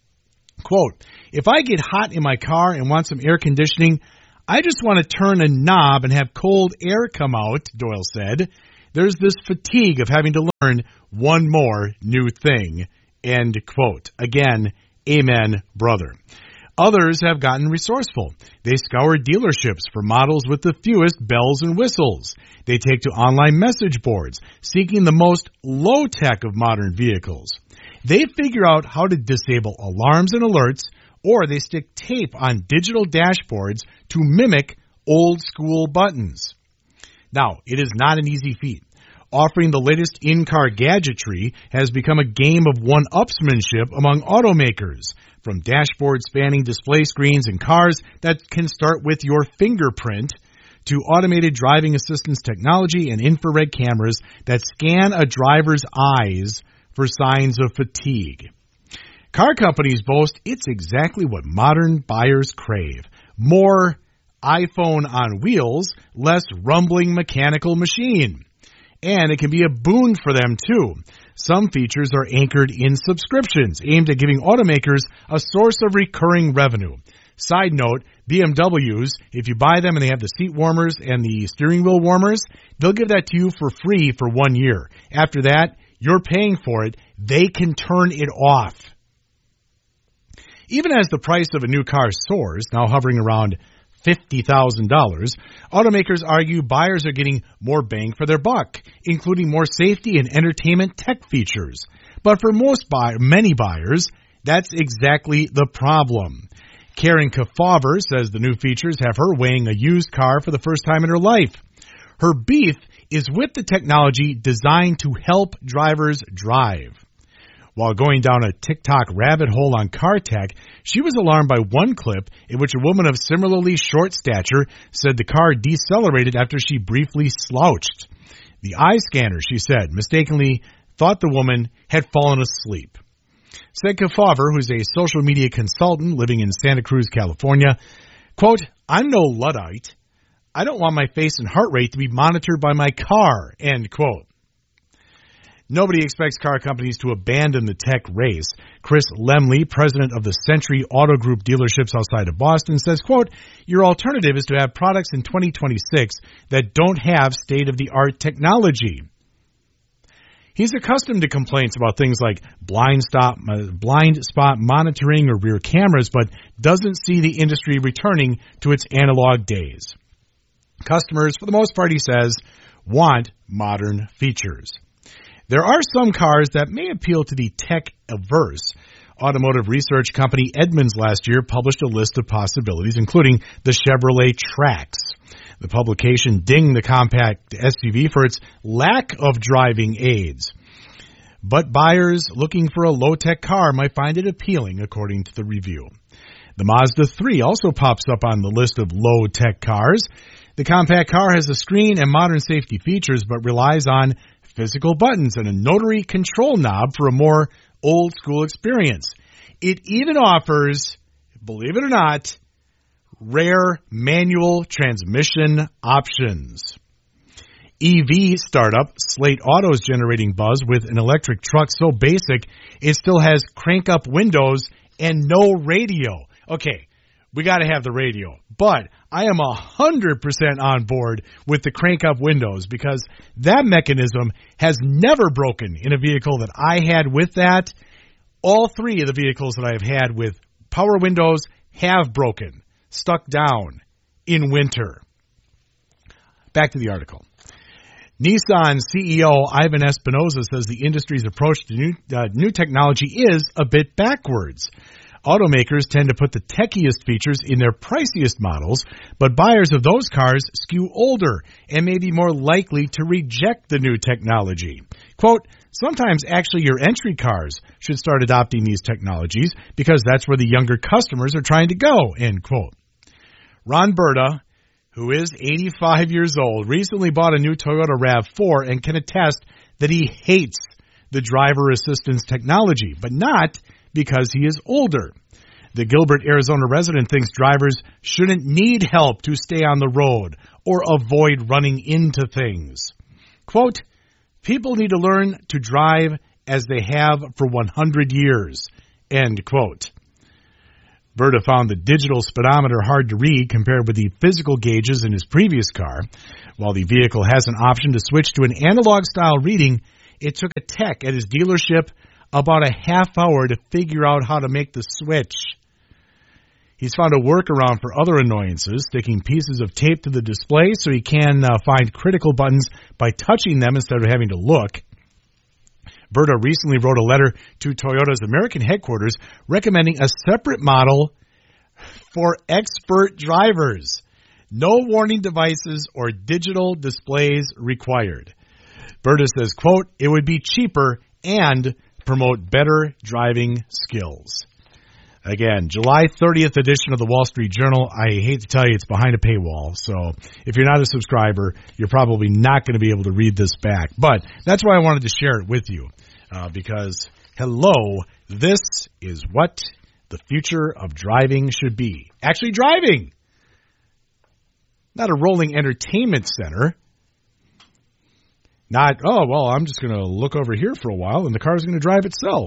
Quote, if I get hot in my car and want some air conditioning, I just want to turn a knob and have cold air come out, Doyle said. There's this fatigue of having to learn one more new thing. End quote. Again, amen, brother. Others have gotten resourceful. They scour dealerships for models with the fewest bells and whistles. They take to online message boards, seeking the most low-tech of modern vehicles. They figure out how to disable alarms and alerts, or they stick tape on digital dashboards to mimic old-school buttons. Now, it is not an easy feat. Offering the latest in-car gadgetry has become a game of one-upsmanship among automakers, from dashboards spanning display screens in cars that can start with your fingerprint to automated driving assistance technology and infrared cameras that scan a driver's eyes for signs of fatigue. Car companies boast it's exactly what modern buyers crave. More iPhone on wheels, less rumbling mechanical machine. And it can be a boon for them, too. Some features are anchored in subscriptions, aimed at giving automakers a source of recurring revenue. Side note, BMWs, if you buy them and they have the seat warmers and the steering wheel warmers, they'll give that to you for free for 1 year. After that, you're paying for it. They can turn it off. Even as the price of a new car soars, now hovering around $50,000, automakers argue buyers are getting more bang for their buck, including more safety and entertainment tech features. But for many buyers, that's exactly the problem. Karen Kefauver says the new features have her weighing a used car for the first time in her life. Her beef is with the technology designed to help drivers drive. While going down a TikTok rabbit hole on car tech, she was alarmed by one clip in which a woman of similarly short stature said the car decelerated after she briefly slouched. The eye scanner, she said, mistakenly thought the woman had fallen asleep. Said Kefauver, who's a social media consultant living in Santa Cruz, California, quote, I'm no Luddite. I don't want my face and heart rate to be monitored by my car, end quote. Nobody expects car companies to abandon the tech race. Chris Lemley, president of the Century Auto Group dealerships outside of Boston, says, quote, your alternative is to have products in 2026 that don't have state-of-the-art technology. He's accustomed to complaints about things like blind spot monitoring or rear cameras, but doesn't see the industry returning to its analog days. Customers, for the most part, he says, want modern features. There are some cars that may appeal to the tech-averse. Automotive research company Edmunds last year published a list of possibilities, including the Chevrolet Trax. The publication dinged the compact SUV for its lack of driving aids. But buyers looking for a low-tech car might find it appealing, according to the review. The Mazda 3 also pops up on the list of low-tech cars. The compact car has a screen and modern safety features, but relies on physical buttons and a notary control knob for a more old-school experience. It even offers, believe it or not, rare manual transmission options. EV startup Slate Auto is generating buzz with an electric truck so basic it still has crank-up windows and no radio. Okay, we got to have the radio, but I am 100% on board with the crank-up windows because that mechanism has never broken in a vehicle that I had with that. All 3 of the vehicles that I have had with power windows have broken, stuck down in winter. Back to the article. Nissan CEO Ivan Espinosa says the industry's approach to new technology is a bit backwards. Automakers tend to put the techiest features in their priciest models, but buyers of those cars skew older and may be more likely to reject the new technology. Quote, sometimes actually your entry cars should start adopting these technologies because that's where the younger customers are trying to go, end quote. Ron Berta, who is 85 years old, recently bought a new Toyota RAV4 and can attest that he hates the driver assistance technology, but not because he is older. The Gilbert, Arizona resident thinks drivers shouldn't need help to stay on the road or avoid running into things. Quote, people need to learn to drive as they have for 100 years, end quote. Berta found the digital speedometer hard to read compared with the physical gauges in his previous car. While the vehicle has an option to switch to an analog-style reading, it took a tech at his dealership about a half hour to figure out how to make the switch. He's found a workaround for other annoyances, sticking pieces of tape to the display so he can find critical buttons by touching them instead of having to look. Berta recently wrote a letter to Toyota's American headquarters recommending a separate model for expert drivers. No warning devices or digital displays required. Berta says, quote, it would be cheaper and promote better driving skills. Again, July 30th edition of the Wall Street Journal. I hate to tell you, it's behind a paywall. So if you're not a subscriber, you're probably not going to be able to read this back. But that's why I wanted to share it with you. Because, hello, this is what the future of driving should be. Actually driving! Not a rolling entertainment center. Not, oh, well, I'm just going to look over here for a while and the car's going to drive itself.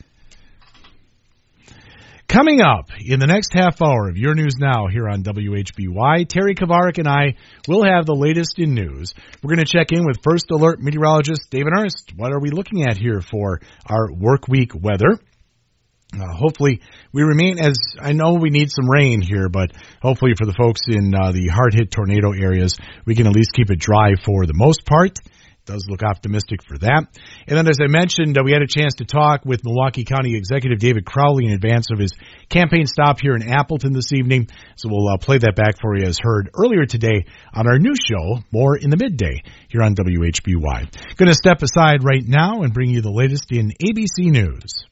Coming up in the next half hour of Your News Now here on WHBY, Terry Kavarik and I will have the latest in news. We're going to check in with First Alert meteorologist David Ernst. What are we looking at here for our work week weather? Hopefully we remain, as I know we need some rain here, but hopefully for the folks in the hard-hit tornado areas, we can at least keep it dry for the most part. Does look optimistic for that. And then, as I mentioned, we had a chance to talk with Milwaukee County Executive David Crowley in advance of his campaign stop here in Appleton this evening. So we'll play that back for you as heard earlier today on our new show, More in the Midday, here on WHBY. Going to step aside right now and bring you the latest in ABC News.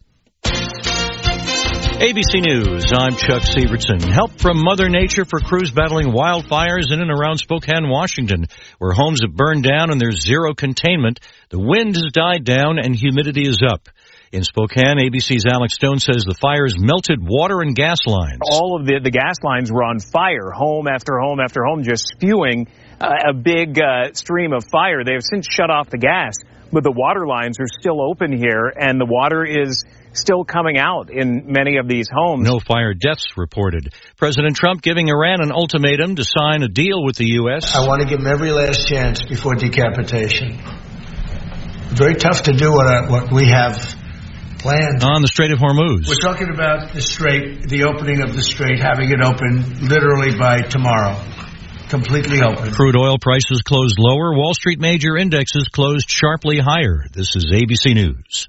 ABC News, I'm Chuck Severson. Help from Mother Nature for crews battling wildfires in and around Spokane, Washington, where homes have burned down and there's zero containment. The wind has died down and humidity is up. In Spokane, ABC's Alex Stone says the fires melted water and gas lines. All of the gas lines were on fire, home after home after home, just spewing a big stream of fire. They have since shut off the gas, but the water lines are still open here, and the water is still coming out in many of these homes. No fire deaths reported. President Trump giving Iran an ultimatum to sign a deal with the U.S. I want to give them every last chance before decapitation. Very tough to do what we have planned. On the Strait of Hormuz. We're talking about the strait, the opening of the strait, having it open literally by tomorrow. Completely open. Crude oil prices closed lower. Wall Street major indexes closed sharply higher. This is ABC News.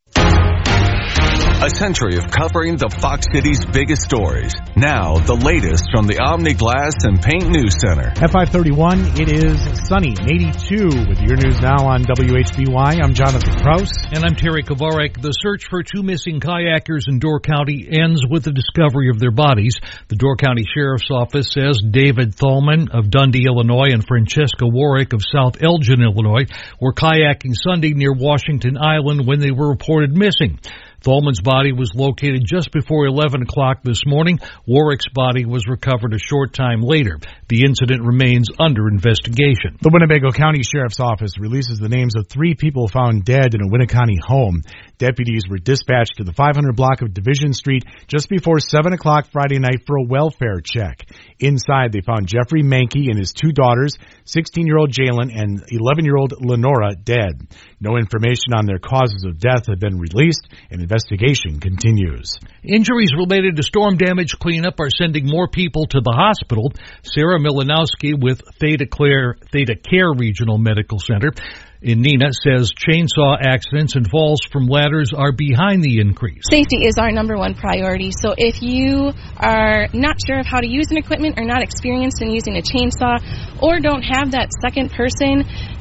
A century of covering the Fox City's biggest stories. Now, the latest from the Omni Glass and Paint News Center. At 5:31, it is sunny, 82 with Your News Now on WHBY. I'm Jonathan Krause. And I'm Terry Kavarik. The search for two missing kayakers in Door County ends with the discovery of their bodies. The Door County Sheriff's Office says David Tholman of Dundee, Illinois, and Francesca Warwick of South Elgin, Illinois, were kayaking Sunday near Washington Island when they were reported missing. Tholman's body was located just before 11 o'clock this morning. Warwick's body was recovered a short time later. The incident remains under investigation. The Winnebago County Sheriff's Office releases the names of 3 people found dead in a Winneconne home. Deputies were dispatched to the 500 block of Division Street just before 7 o'clock Friday night for a welfare check. Inside, they found Jeffrey Mankey and his 2 daughters, 16-year-old Jalen and 11-year-old Lenora, dead. No information on their causes of death have been released, and investigation continues. Injuries related to storm damage cleanup are sending more people to the hospital. Sarah Milanowski with Theta Care Regional Medical Center in Neenah says chainsaw accidents and falls from ladders are behind the increase. Safety is our number one priority. So if you are not sure of how to use an equipment or not experienced in using a chainsaw or don't have that second person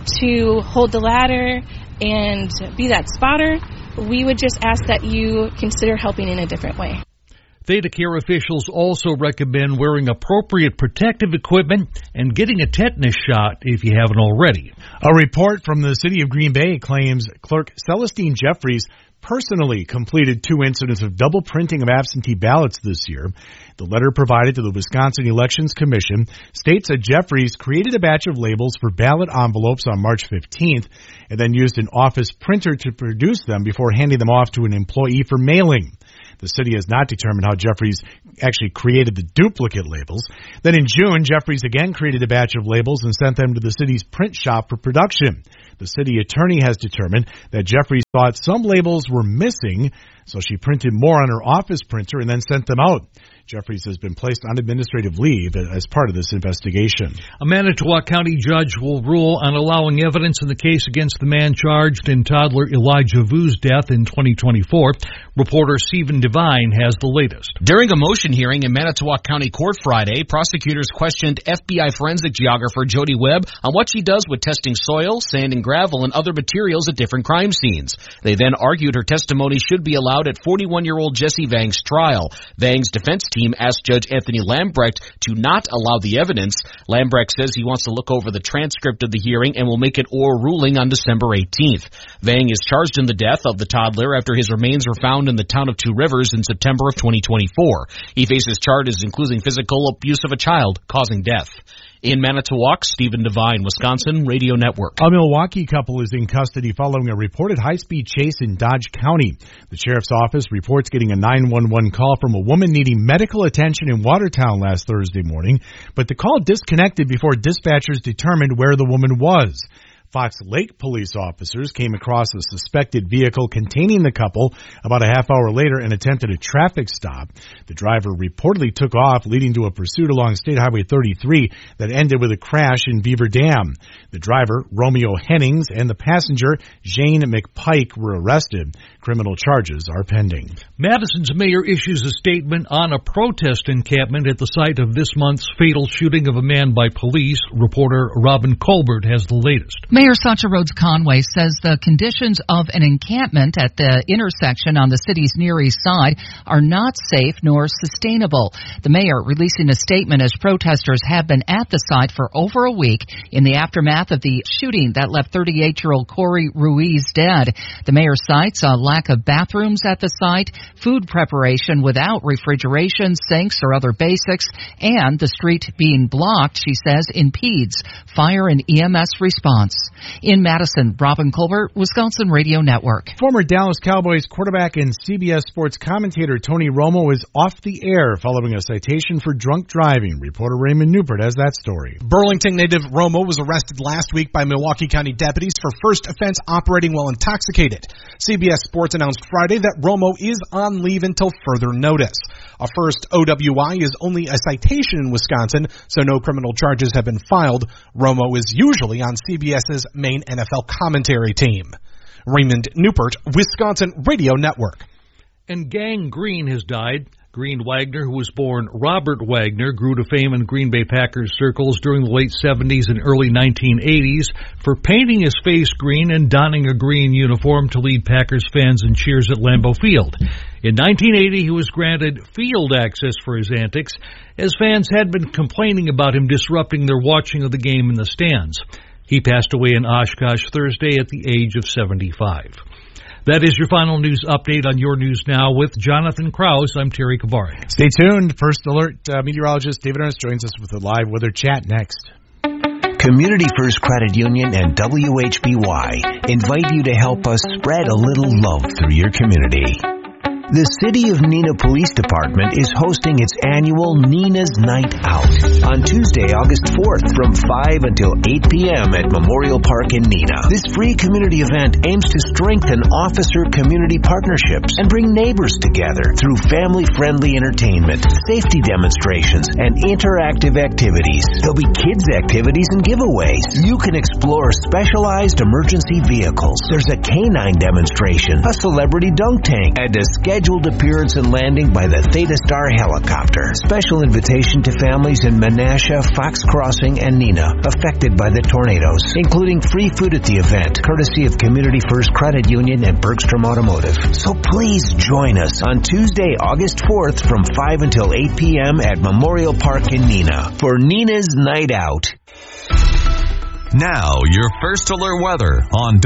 to hold the ladder and be that spotter, we would just ask that you consider helping in a different way. Theta Care officials also recommend wearing appropriate protective equipment and getting a tetanus shot if you haven't already. A report from the city of Green Bay claims Clerk Celestine Jeffries personally completed 2 incidents of double printing of absentee ballots this year. The letter provided to the Wisconsin Elections Commission states that Jeffries created a batch of labels for ballot envelopes on March 15th and then used an office printer to produce them before handing them off to an employee for mailing. The city has not determined how Jeffries actually created the duplicate labels. Then in June, Jeffries again created a batch of labels and sent them to the city's print shop for production. The city attorney has determined that Jeffries thought some labels were missing, so she printed more on her office printer and then sent them out. Jeffries has been placed on administrative leave as part of this investigation. A Manitowoc County judge will rule on allowing evidence in the case against the man charged in toddler Elijah Vu's death in 2024. Reporter Stephen Devine has the latest. During a motion hearing in Manitowoc County Court Friday, prosecutors questioned FBI forensic geographer Jody Webb on what she does with testing soil, sand and gravel, and other materials at different crime scenes. They then argued her testimony should be allowed at 41-year-old Jesse Vang's trial. Vang's defense team asked Judge Anthony Lambrecht to not allow the evidence. Lambrecht says he wants to look over the transcript of the hearing and will make an oral ruling on December 18th. Vang is charged in the death of the toddler after his remains were found in the town of Two Rivers in September of 2024. He faces charges including physical abuse of a child causing death. In Manitowoc, Stephen Devine, Wisconsin Radio Network. A Milwaukee couple is in custody following a reported high-speed chase in Dodge County. The sheriff's office reports getting a 911 call from a woman needing medical attention in Watertown last Thursday morning, but the call disconnected before dispatchers determined where the woman was. Fox Lake police officers came across a suspected vehicle containing the couple about a half hour later and attempted a traffic stop. The driver reportedly took off, leading to a pursuit along State Highway 33 that ended with a crash in Beaver Dam. The driver, Romeo Hennings, and the passenger, Jane McPike, were arrested. Criminal charges are pending. Madison's mayor issues a statement on a protest encampment at the site of this month's fatal shooting of a man by police. Reporter Robin Colbert has the latest. Mayor Sacha Rhodes Conway says the conditions of an encampment at the intersection on the city's Near East Side are not safe nor sustainable. The mayor releasing a statement as protesters have been at the site for over a week in the aftermath of the shooting that left 38-year-old Corey Ruiz dead. The mayor cites a lack of bathrooms at the site, food preparation without refrigeration, sinks, or other basics, and the street being blocked, she says, impedes fire and EMS response. In Madison, Robin Colbert, Wisconsin Radio Network. Former Dallas Cowboys quarterback and CBS Sports commentator Tony Romo is off the air following a citation for drunk driving. Reporter Raymond Newport has that story. Burlington native Romo was arrested last week by Milwaukee County deputies for first offense operating while intoxicated. CBS Sports announced Friday that Romo is on leave until further notice. A first OWI is only a citation in Wisconsin, so no criminal charges have been filed. Romo is usually on CBS's main NFL commentary team. Raymond Newport, Wisconsin Radio Network. And Gang Green has died. Green Wagner, who was born Robert Wagner, grew to fame in Green Bay Packers circles during the late 70s and early 1980s for painting his face green and donning a green uniform to lead Packers fans in cheers at Lambeau Field. In 1980, he was granted field access for his antics, as fans had been complaining about him disrupting their watching of the game in the stands. He passed away in Oshkosh Thursday at the age of 75. That is your final news update on Your News Now with Jonathan Krause. I'm Terry Kabari. Stay tuned. First Alert meteorologist David Ernst joins us with a live weather chat next. Community First Credit Union and WHBY invite you to help us spread a little love through your community. The City of Neenah Police Department is hosting its annual Neenah's Night Out on Tuesday, August 4th from 5 until 8 p.m. at Memorial Park in Neenah. This free community event aims to strengthen officer-community partnerships and bring neighbors together through family-friendly entertainment, safety demonstrations, and interactive activities. There'll be kids' activities and giveaways. You can explore specialized emergency vehicles. There's a canine demonstration, a celebrity dunk tank, and a scheduled appearance and landing by the Theta Star helicopter. Special invitation to families in Menasha, Fox Crossing, and Neenah affected by the tornadoes, including free food at the event, courtesy of Community First Credit Union and Bergstrom Automotive. So please join us on Tuesday, August 4th from 5 until 8 p.m. at Memorial Park in Neenah for Neenah's Night Out. Now, your First Alert weather on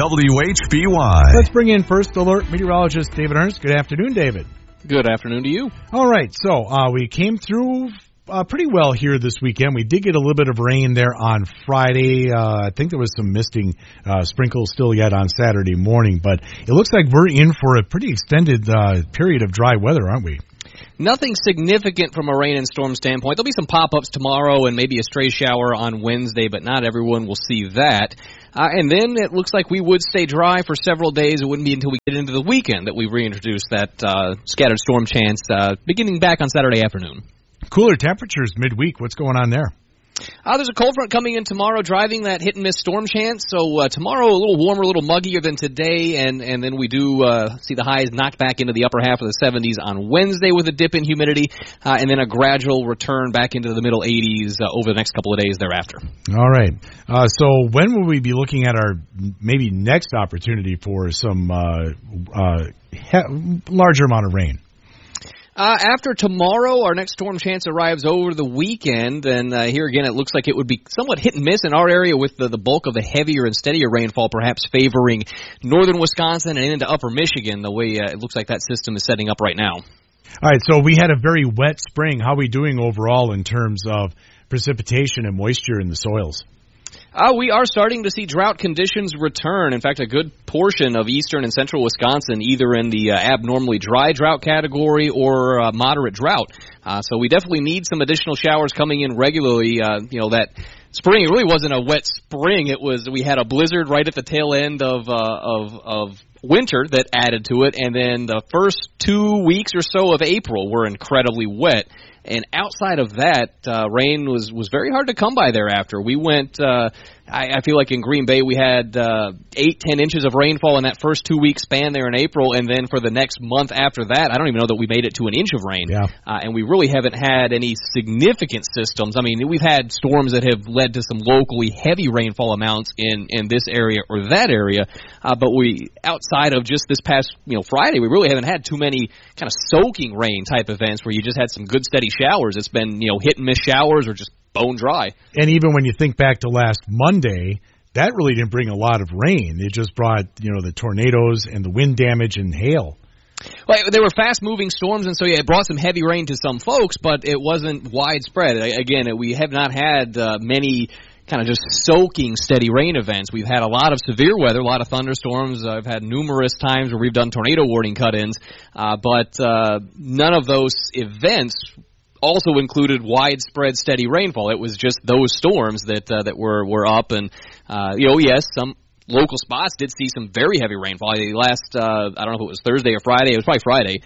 WHBY. Let's bring in First Alert meteorologist David Ernst. Good afternoon, David. Good afternoon to you. All right, so we came through pretty well here this weekend. We did get a little bit of rain there on Friday. I think there was some misting sprinkles still yet on Saturday morning, but it looks like we're in for a pretty extended period of dry weather, aren't we? Nothing significant from a rain and storm standpoint. There'll be some pop-ups tomorrow and maybe a stray shower on Wednesday, but not everyone will see that. And then it looks like we would stay dry for several days. It wouldn't be until we get into the weekend that we reintroduce that scattered storm chance beginning back on Saturday afternoon. Cooler temperatures midweek. What's going on there? There's a cold front coming in tomorrow driving that hit-and-miss storm chance. So tomorrow a little warmer, a little muggier than today, and then we do see the highs knocked back into the upper half of the 70s on Wednesday with a dip in humidity, and then a gradual return back into the middle 80s over the next couple of days thereafter. All right. So when will we be looking at our maybe next opportunity for some larger amount of rain? After tomorrow, our next storm chance arrives over the weekend, and here again it looks like it would be somewhat hit and miss in our area with the bulk of the heavier and steadier rainfall perhaps favoring northern Wisconsin and into upper Michigan, the way it looks like that system is setting up right now. All right, so we had a very wet spring. How are we doing overall in terms of precipitation and moisture in the soils? We are starting to see drought conditions return. In fact, a good portion of eastern and central Wisconsin, either in the abnormally dry drought category or moderate drought. So we definitely need some additional showers coming in regularly. That spring, it really wasn't a wet spring. We had a blizzard right at the tail end of winter that added to it, and then the first 2 weeks or so of April were incredibly wet. And outside of that, rain was very hard to come by thereafter. We went, I feel like in Green Bay we had 8-10 inches of rainfall in that first 2 week span there in April, and then for the next month after that, I don't even know that we made it to an inch of rain. Yeah. And we really haven't had any significant systems. I mean, we've had storms that have led to some locally heavy rainfall amounts in this area or that area, but outside of just this past Friday, we really haven't had too many kind of soaking rain type events where you just had some good steady showers. It's been hit and miss showers or just bone dry. And even when you think back to last Monday, that really didn't bring a lot of rain. It just brought the tornadoes and the wind damage and hail. Well, they were fast-moving storms, and so it brought some heavy rain to some folks, but it wasn't widespread. Again, we have not had many kind of just soaking steady rain events. We've had a lot of severe weather, a lot of thunderstorms. I've had numerous times where we've done tornado warning cut-ins, but none of those events also included widespread steady rainfall. It was just those storms that were up, and yes, some local spots did see some very heavy rainfall. Last, I don't know if it was Thursday or Friday, it was probably Friday,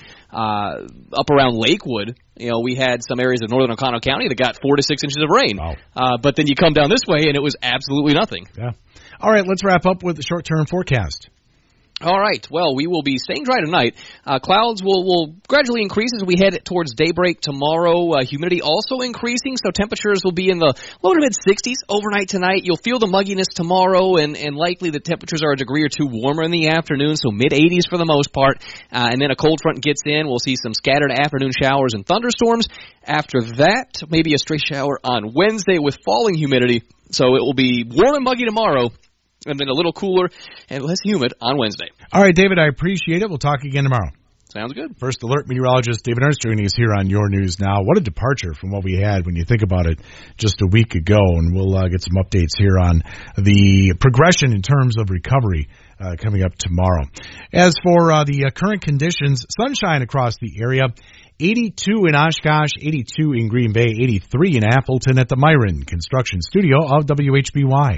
up around Lakewood, we had some areas of northern Oconto County that got 4 to 6 inches of rain. Wow. But then you come down this way and it was absolutely nothing. Yeah. All right, let's wrap up with the short-term forecast. All right. Well, we will be staying dry tonight. Clouds will gradually increase as we head towards daybreak tomorrow. Humidity also increasing, so temperatures will be in the low to mid-60s overnight tonight. You'll feel the mugginess tomorrow, and likely the temperatures are a degree or two warmer in the afternoon, so mid-80s for the most part. And then a cold front gets in. We'll see some scattered afternoon showers and thunderstorms. After that, maybe a stray shower on Wednesday with falling humidity. So it will be warm and muggy tomorrow, and then a little cooler and less humid on Wednesday. All right, David, I appreciate it. We'll talk again tomorrow. Sounds good. First Alert meteorologist David Ernst joining us here on Your News Now. What a departure from what we had when you think about it just a week ago. And we'll get some updates here on the progression in terms of recovery coming up tomorrow. As for the current conditions, sunshine across the area. 82 in Oshkosh, 82 in Green Bay, 83 in Appleton at the Myron Construction Studio of WHBY.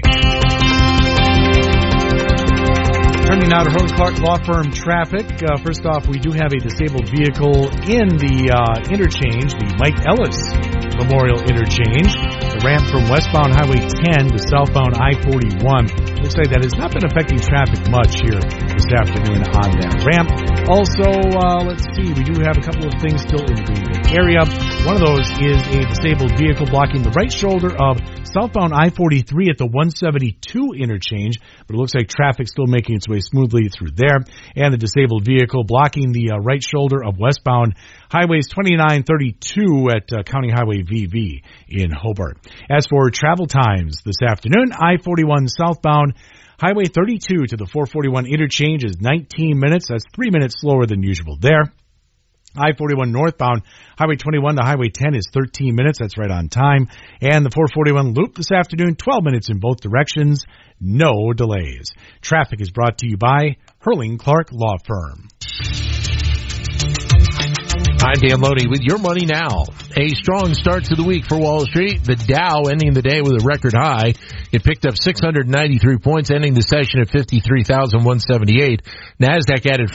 Turning now to Hurling Clark Law Firm traffic. First off, we do have a disabled vehicle in the interchange, the Mike Ellis Memorial Interchange. The ramp from westbound Highway 10 to southbound I-41. Looks like that has not been affecting traffic much here this afternoon on that ramp. Also, let's see, we do have a couple of things still in the Green Bay area. One of those is a disabled vehicle blocking the right shoulder of southbound I-43 at the 172 interchange, but it looks like traffic still making its way smoothly through there. And the disabled vehicle blocking the right shoulder of westbound Highways 29, 32 at County Highway VV in Hobart. As for travel times this afternoon, I-41 southbound Highway 32 to the 441 interchange is 19 minutes. That's 3 minutes slower than usual there. I-41 northbound, Highway 21 to Highway 10 is 13 minutes. That's right on time. And the 441 loop this afternoon, 12 minutes in both directions. No delays. Traffic is brought to you by Hurling Clark Law Firm. I'm Dan Loney with Your Money Now. A strong start to the week for Wall Street. The Dow ending the day with a record high. It picked up 693 points, ending the session at 53,178. NASDAQ added